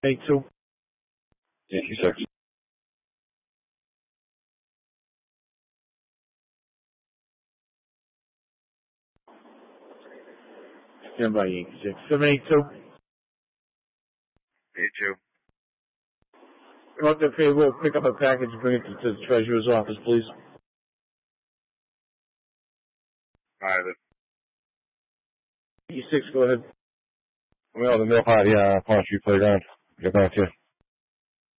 82. Thank you, sir. Stand by, Yankee 6. 782. 82. Come up to Fayetteville, pick up a package and bring it to the treasurer's office, please. Private. 86, go ahead. Well, the Mill Party, Pond Street Playground. Get back here.